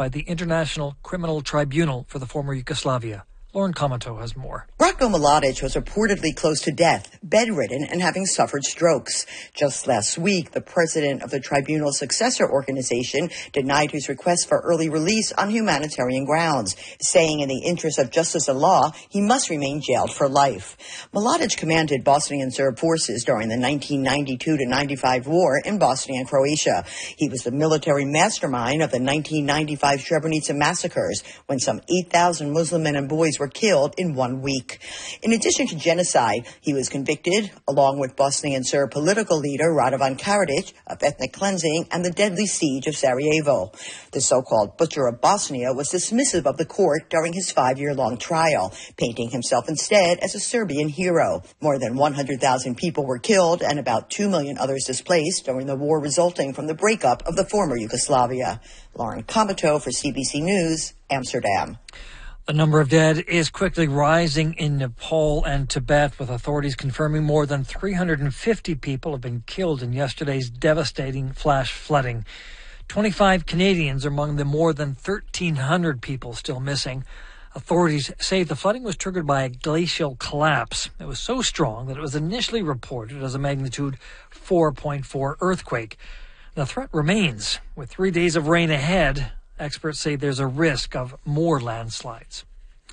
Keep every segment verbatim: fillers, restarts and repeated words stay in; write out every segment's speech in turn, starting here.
by the International Criminal Tribunal for the former Yugoslavia. Lauren Comato has more. Ratko Mladic was reportedly close to death, bedridden, and having suffered strokes. Just last week, the president of the tribunal's successor organization denied his request for early release on humanitarian grounds, saying in the interest of justice and law, he must remain jailed for life. Mladic commanded Bosnian Serb forces during the nineteen ninety-two to ninety-five war in Bosnia and Croatia. He was the military mastermind of the nineteen ninety-five Srebrenica massacres, when some eight thousand Muslim men and boys were killed in one week. In addition to genocide, he was convicted, along with Bosnian Serb political leader Radovan Karadzic, of ethnic cleansing and the deadly siege of Sarajevo. The so-called Butcher of Bosnia was dismissive of the court during his five-year-long trial, painting himself instead as a Serbian hero. More than one hundred thousand people were killed and about two million others displaced during the war resulting from the breakup of the former Yugoslavia. Lauren Comato for C B C News, Amsterdam. The number of dead is quickly rising in Nepal and Tibet, with authorities confirming more than three hundred fifty people have been killed in yesterday's devastating flash flooding. twenty-five Canadians are among the more than thirteen hundred people still missing. Authorities say the flooding was triggered by a glacial collapse. It was so strong that it was initially reported as a magnitude four point four earthquake. The threat remains. With three days of rain ahead, experts say there's a risk of more landslides.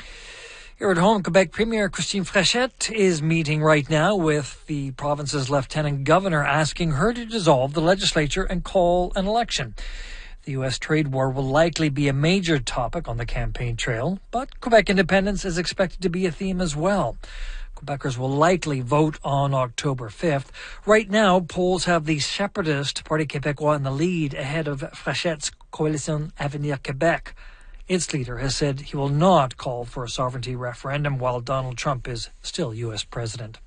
Here at home, Quebec Premier Christine Frechette is meeting right now with the province's lieutenant governor, asking her to dissolve the legislature and call an election. The U S trade war will likely be a major topic on the campaign trail, but Quebec independence is expected to be a theme as well. Quebecers will likely vote on October fifth. Right now, polls have the separatist Parti Québécois in the lead ahead of Frechette's Coalition Avenir Québec. Its leader has said he will not call for a sovereignty referendum while Donald Trump is still U S president.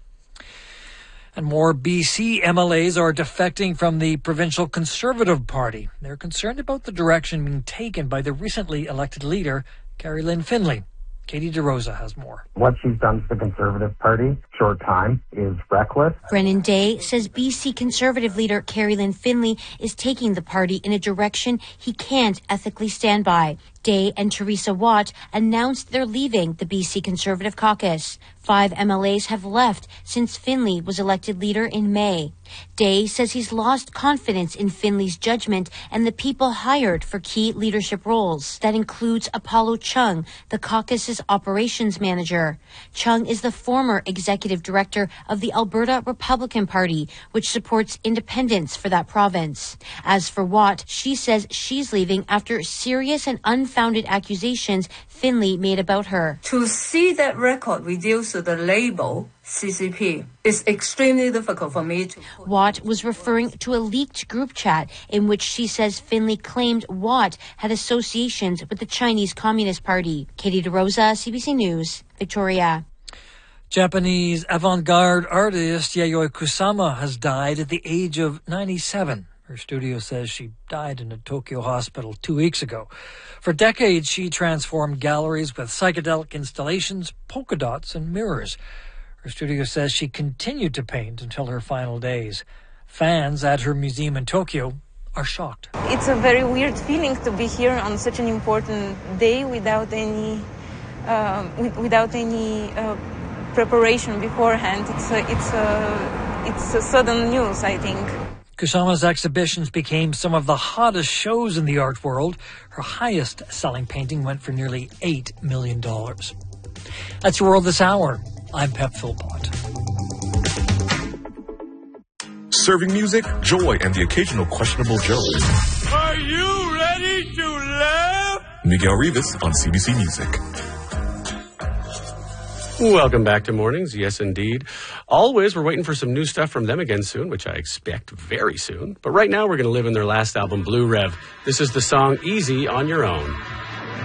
And more B C M L As are defecting from the provincial Conservative Party. They're concerned about the direction being taken by the recently elected leader, Carrie Lynn Finlay. Katie DeRosa has more. What she's done to the Conservative Party, short time, is reckless. Brennan Day says B C Conservative leader Carrie Lynn Finlay is taking the party in a direction he can't ethically stand by. Day and Teresa Watt announced they're leaving the B C Conservative caucus. Five M L As have left since Finlay was elected leader in May. Day says he's lost confidence in Finlay's judgment and the people hired for key leadership roles. That includes Apollo Chung, the caucus's operations manager. Chung is the former executive director of the Alberta Republican Party, which supports independence for that province. As for Watt, she says she's leaving after serious and unfounded accusations Finlay made about her. To see that record reduced to the label C C P is extremely difficult for me to... Watt was referring to a leaked group chat in which she says Finlay claimed Watt had associations with the Chinese Communist Party. Katie DeRosa, C B C News, Victoria. Japanese avant-garde artist Yayoi Kusama has died at the age of ninety-seven. Her studio says she died in a Tokyo hospital two weeks ago. For decades, she transformed galleries with psychedelic installations, polka dots, and mirrors. Her studio says she continued to paint until her final days. Fans at her museum in Tokyo are shocked. It's a very weird feeling to be here on such an important day without any, uh, without any uh, preparation beforehand. It's a, it's a, it's a sudden news, I think. Kusama's exhibitions became some of the hottest shows in the art world. Her highest-selling painting went for nearly eight million dollars. That's your World This Hour. I'm Pep Philpott. Serving music, joy, and the occasional questionable joke. Are you ready to laugh? Miguel Rivas on C B C Music. Welcome back to Mornings. Yes, indeed. Always, we're waiting for some new stuff from them again soon, which I expect very soon. But right now, we're going to live in their last album, Blue Rev. This is the song Easy on Your Own.